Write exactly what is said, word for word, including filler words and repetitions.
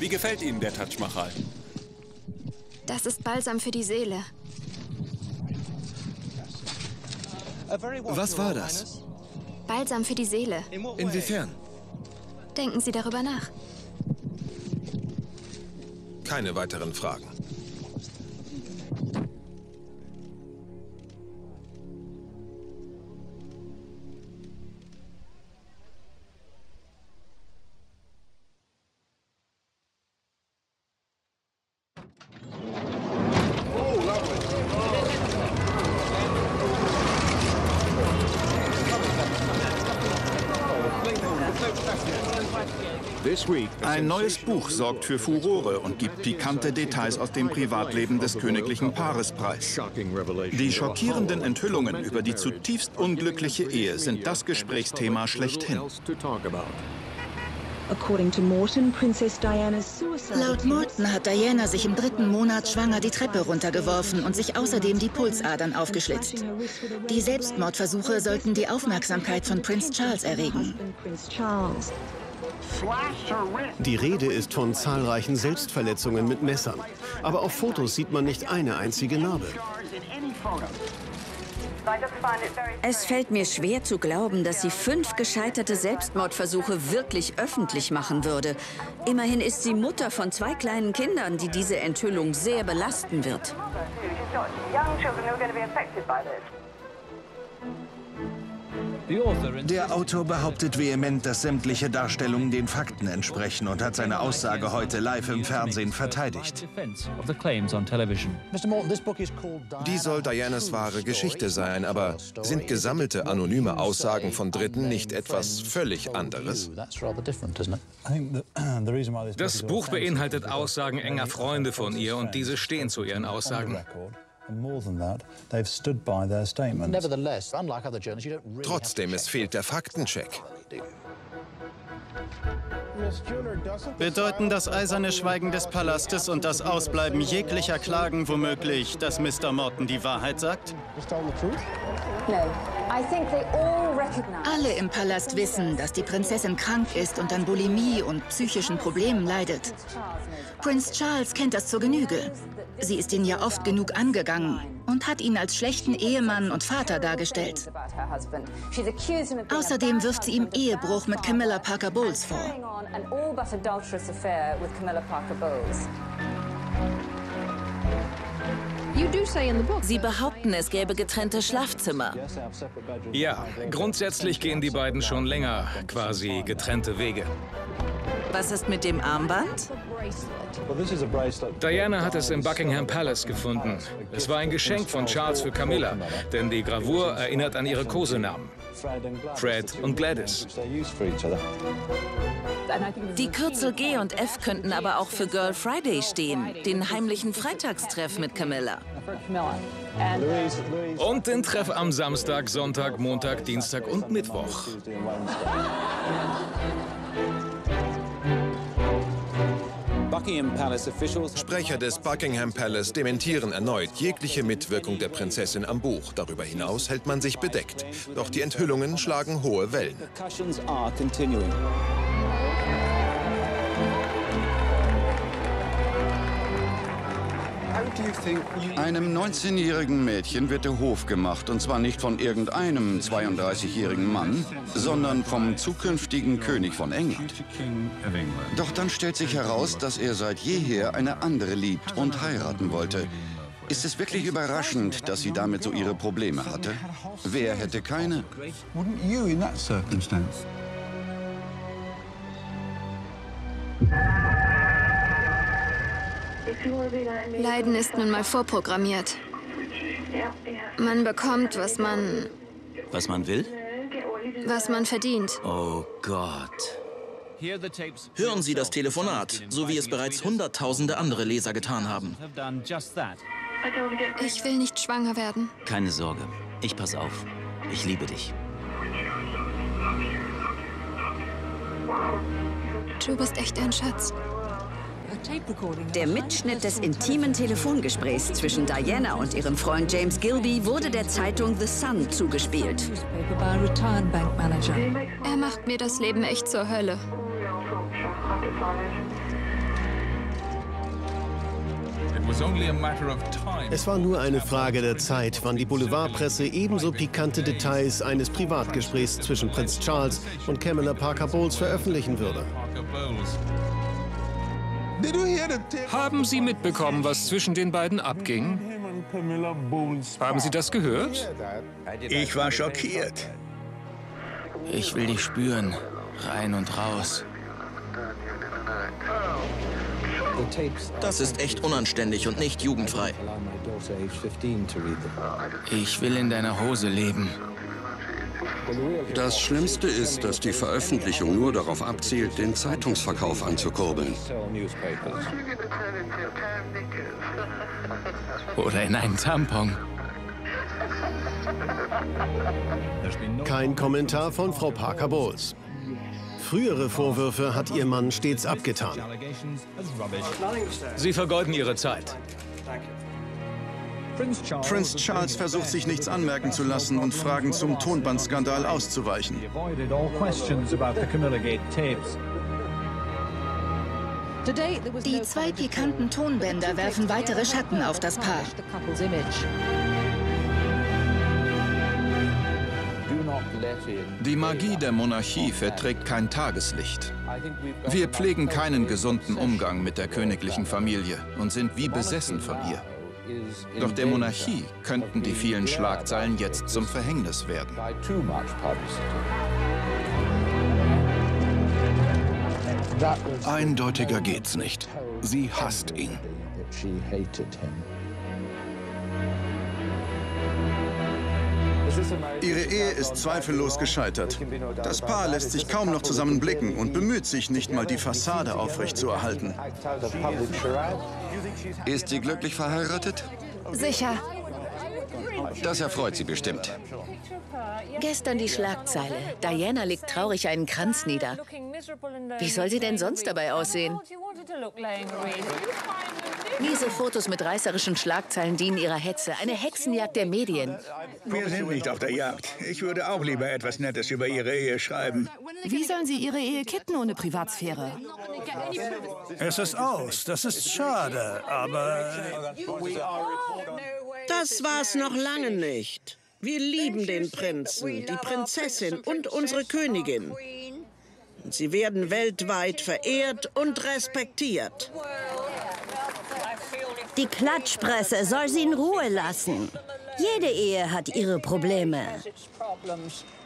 Wie gefällt Ihnen der Taj Mahal? Das ist Balsam für die Seele. Was war das? Balsam für die Seele. Inwiefern? Denken Sie darüber nach. Keine weiteren Fragen. Ein neues Buch sorgt für Furore und gibt pikante Details aus dem Privatleben des königlichen Paares preis. Die schockierenden Enthüllungen über die zutiefst unglückliche Ehe sind das Gesprächsthema schlechthin. Laut Morton hat Diana sich im dritten Monat schwanger die Treppe runtergeworfen und sich außerdem die Pulsadern aufgeschlitzt. Die Selbstmordversuche sollten die Aufmerksamkeit von Prinz Charles erregen. Die Rede ist von zahlreichen Selbstverletzungen mit Messern. Aber auf Fotos sieht man nicht eine einzige Narbe. Es fällt mir schwer zu glauben, dass sie fünf gescheiterte Selbstmordversuche wirklich öffentlich machen würde. Immerhin ist sie Mutter von zwei kleinen Kindern, die diese Enthüllung sehr belasten wird. Der Autor behauptet vehement, dass sämtliche Darstellungen den Fakten entsprechen und hat seine Aussage heute live im Fernsehen verteidigt. Die soll Dianas wahre Geschichte sein, aber sind gesammelte anonyme Aussagen von Dritten nicht etwas völlig anderes? Das Buch beinhaltet Aussagen enger Freunde von ihr und diese stehen zu ihren Aussagen. Trotzdem, es fehlt der Faktencheck. Bedeuten das eiserne Schweigen des Palastes und das Ausbleiben jeglicher Klagen womöglich, dass Mister Morton die Wahrheit sagt? Alle im Palast wissen, dass die Prinzessin krank ist und an Bulimie und psychischen Problemen leidet. Prinz Charles kennt das zur Genüge. Sie ist ihn ja oft genug angegangen und hat ihn als schlechten Ehemann und Vater dargestellt. Außerdem wirft sie ihm Ehebruch mit Camilla Parker Bowles vor. Sie behaupten, es gäbe getrennte Schlafzimmer. Ja, grundsätzlich gehen die beiden schon länger quasi getrennte Wege. Was ist mit dem Armband? Diana hat es im Buckingham Palace gefunden. Es war ein Geschenk von Charles für Camilla, denn die Gravur erinnert an ihre Kosenamen. Fred und Gladys. Die Kürzel G und F könnten aber auch für Girl Friday stehen, den heimlichen Freitagstreff mit Camilla. Und den Treff am Samstag, Sonntag, Montag, Dienstag und Mittwoch. Sprecher des Buckingham Palace dementieren erneut jegliche Mitwirkung der Prinzessin am Buch. Darüber hinaus hält man sich bedeckt. Doch die Enthüllungen schlagen hohe Wellen. Einem neunzehnjährigen Mädchen wird der Hof gemacht, und zwar nicht von irgendeinem zweiunddreißigjährigen Mann, sondern vom zukünftigen König von England. Doch dann stellt sich heraus, dass er seit jeher eine andere liebt und heiraten wollte. Ist es wirklich überraschend, dass sie damit so ihre Probleme hatte? Wer hätte keine? Leiden ist nun mal vorprogrammiert. Man bekommt, was man... Was man will? Was man verdient. Oh Gott. Hören Sie das Telefonat, so wie es bereits hunderttausende andere Leser getan haben. Ich will nicht schwanger werden. Keine Sorge, ich pass auf. Ich liebe dich. Du bist echt ein Schatz. Der Mitschnitt des intimen Telefongesprächs zwischen Diana und ihrem Freund James Gilby wurde der Zeitung The Sun zugespielt. Er macht mir das Leben echt zur Hölle. Es war nur eine Frage der Zeit, wann die Boulevardpresse ebenso pikante Details eines Privatgesprächs zwischen Prinz Charles und Camilla Parker Bowles veröffentlichen würde. Haben Sie mitbekommen, was zwischen den beiden abging? Haben Sie das gehört? Ich war schockiert. Ich will dich spüren, rein und raus. Das ist echt unanständig und nicht jugendfrei. Ich will in deiner Hose leben. Das Schlimmste ist, dass die Veröffentlichung nur darauf abzielt, den Zeitungsverkauf anzukurbeln. Oder in einen Tampon. Kein Kommentar von Frau Parker Bowles. Frühere Vorwürfe hat ihr Mann stets abgetan. Sie vergeuden Ihre Zeit. Prinz Charles versucht, sich nichts anmerken zu lassen und Fragen zum Tonbandskandal auszuweichen. Die zwei pikanten Tonbänder werfen weitere Schatten auf das Paar. Die Magie der Monarchie verträgt kein Tageslicht. Wir pflegen keinen gesunden Umgang mit der königlichen Familie und sind wie besessen von ihr. Doch der Monarchie könnten die vielen Schlagzeilen jetzt zum Verhängnis werden. Eindeutiger geht's nicht. Sie hasst ihn. Ihre Ehe ist zweifellos gescheitert. Das Paar lässt sich kaum noch zusammen blicken und bemüht sich nicht mal, die Fassade aufrechtzuerhalten. Ist sie glücklich verheiratet? Sicher. Das erfreut sie bestimmt. Gestern die Schlagzeile. Diana legt traurig einen Kranz nieder. Wie soll sie denn sonst dabei aussehen? Diese Fotos mit reißerischen Schlagzeilen dienen ihrer Hetze. Eine Hexenjagd der Medien. Wir sind nicht auf der Jagd. Ich würde auch lieber etwas Nettes über Ihre Ehe schreiben. Wie sollen Sie Ihre Ehe kitten ohne Privatsphäre? Es ist aus. Das ist schade, aber... Das war's noch lange nicht. Wir lieben den Prinzen, die Prinzessin und unsere Königin. Sie werden weltweit verehrt und respektiert. Die Klatschpresse soll sie in Ruhe lassen. Jede Ehe hat ihre Probleme.